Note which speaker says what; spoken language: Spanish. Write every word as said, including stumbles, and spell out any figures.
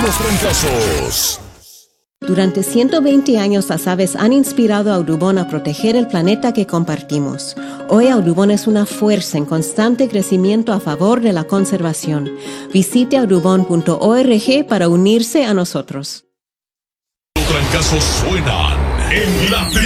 Speaker 1: los trancazos.
Speaker 2: Durante ciento veinte años las aves han inspirado a Audubon a proteger el planeta que compartimos. Hoy Audubon es una fuerza en constante crecimiento a favor de la conservación. Visite audubon punto org para unirse a nosotros.
Speaker 1: Los trancazos suenan en la